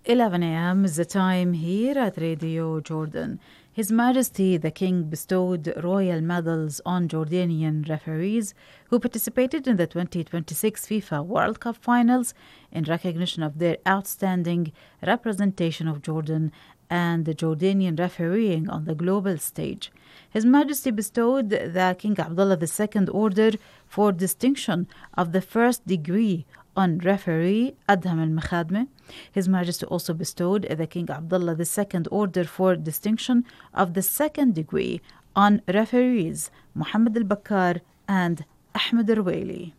11 a.m. is the time here at Radio Jordan. His Majesty the King bestowed royal medals on Jordanian referees who participated in the 2026 FIFA World Cup finals in recognition of their outstanding representation of Jordan and the Jordanian refereeing on the global stage. His Majesty bestowed the King Abdullah II Order for Distinction of the First Degree on referee Adham al-Makhadme. His Majesty also bestowed the King Abdullah II Order for Distinction of the Second Degree on referees Muhammad al-Bakkar and Ahmed al-Waili.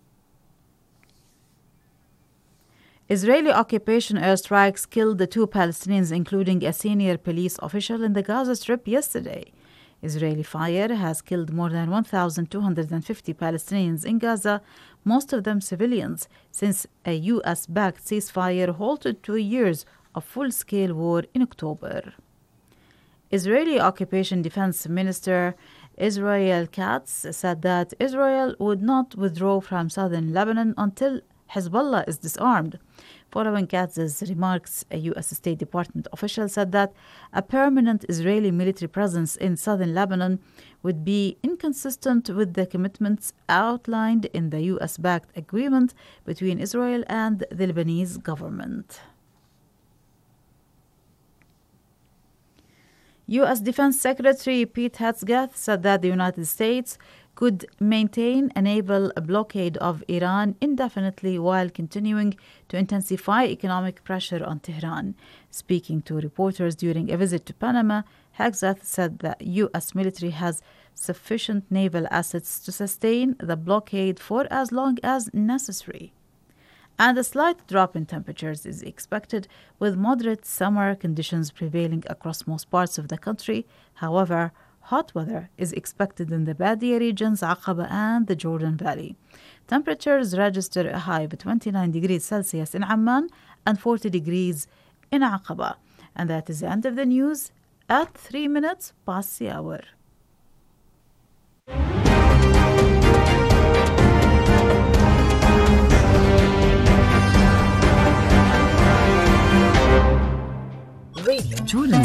Israeli occupation airstrikes killed the 2 Palestinians, including a senior police official in the Gaza Strip yesterday. Israeli fire has killed more than 1,250 Palestinians in Gaza, most of them civilians, since a U.S.-backed ceasefire halted 2 years of full-scale war in October. Israeli Occupation Defense Minister Israel Katz said that Israel would not withdraw from southern Lebanon until Hezbollah is disarmed. Following Katz's remarks, a U.S. State Department official said that a permanent Israeli military presence in southern Lebanon would be inconsistent with the commitments outlined in the U.S.-backed agreement between Israel and the Lebanese government. U.S. Defense Secretary Pete Hegseth said that the United States could maintain a naval blockade of Iran indefinitely while continuing to intensify economic pressure on Tehran. Speaking to reporters during a visit to Panama, Hegseth said the U.S. military has sufficient naval assets to sustain the blockade for as long as necessary. And a slight drop in temperatures is expected, with moderate summer conditions prevailing across most parts of the country. However, hot weather is expected in the Badia regions, Aqaba, and the Jordan Valley. Temperatures register a high of 29 degrees Celsius in Amman and 40 degrees in Aqaba. And that is the end of the news at 3 minutes past the hour.